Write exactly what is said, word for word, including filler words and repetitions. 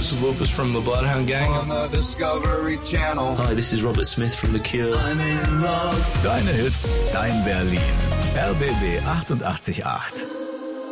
this is Lucas from the Bloodhound Gang. On the Discovery Channel. Hi, this is Robert Smith from The Cure. I'm in love. Deine Hits, dein Berlin. R B B achtundachtzig Komma acht.